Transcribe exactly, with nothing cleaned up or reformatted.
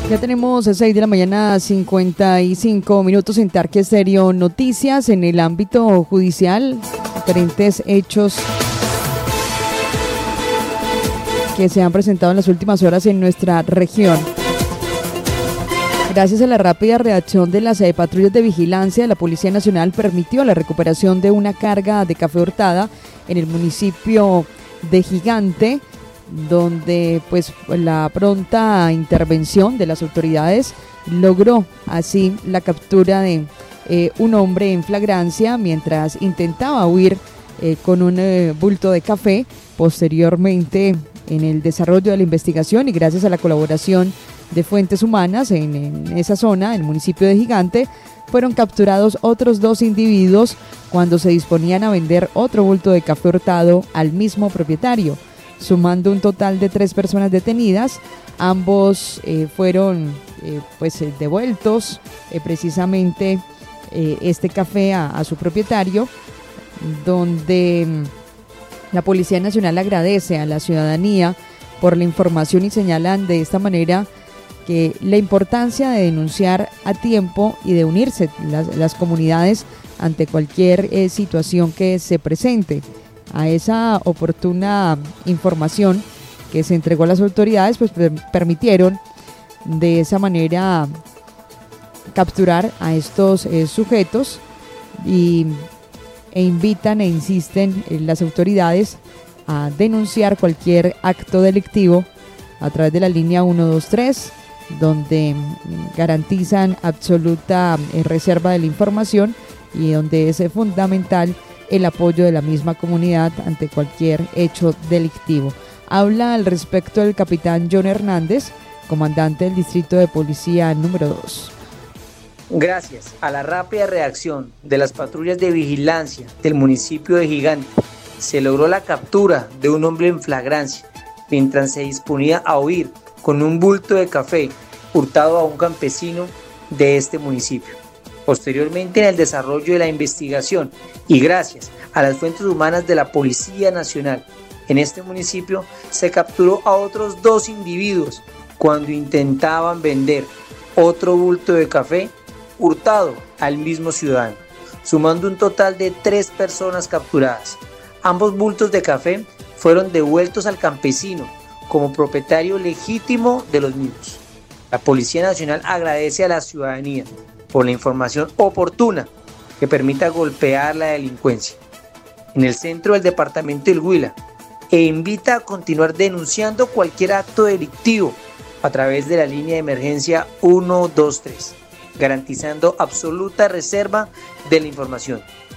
Ya tenemos seis de la mañana, cincuenta y cinco minutos en Tarque Estéreo Noticias. En el ámbito judicial, diferentes hechos que se han presentado en las últimas horas en nuestra región. Gracias a la rápida reacción de las eh, patrullas de vigilancia, la Policía Nacional permitió la recuperación de una carga de café hurtada en el municipio de Gigante, donde pues la pronta intervención de las autoridades logró así la captura de eh, un hombre en flagrancia mientras intentaba huir eh, con un eh, bulto de café. Posteriormente, en el desarrollo de la investigación y gracias a la colaboración de fuentes humanas en, en esa zona, en el municipio de Gigante, fueron capturados otros dos individuos cuando se disponían a vender otro bulto de café hurtado al mismo propietario, sumando un total de tres personas detenidas. Ambos eh, fueron eh, pues eh, devueltos eh, precisamente eh, este café a, a su propietario, donde mm, la Policía Nacional agradece a la ciudadanía por la información y señalan de esta manera que la importancia de denunciar a tiempo y de unirse las, las comunidades ante cualquier eh, situación que se presente. A esa oportuna información que se entregó a las autoridades, pues permitieron de esa manera capturar a estos eh, sujetos y, e invitan e insisten en las autoridades a denunciar cualquier acto delictivo a través de la línea uno dos tres, donde garantizan absoluta eh, reserva de la información y donde es eh, fundamental el apoyo de la misma comunidad ante cualquier hecho delictivo. Habla al respecto el capitán John Hernández, comandante del Distrito de Policía número dos. Gracias a la rápida reacción de las patrullas de vigilancia del municipio de Gigante, se logró la captura de un hombre en flagrancia, mientras se disponía a huir con un bulto de café hurtado a un campesino de este municipio. Posteriormente, en el desarrollo de la investigación y gracias a las fuentes humanas de la Policía Nacional, en este municipio se capturó a otros dos individuos cuando intentaban vender otro bulto de café hurtado al mismo ciudadano, sumando un total de tres personas capturadas. Ambos bultos de café fueron devueltos al campesino como propietario legítimo de los mismos. La Policía Nacional agradece a la ciudadanía por la información oportuna que permita golpear la delincuencia en el centro del departamento del Huila e invita a continuar denunciando cualquier acto delictivo a través de la línea de emergencia uno dos tres, garantizando absoluta reserva de la información.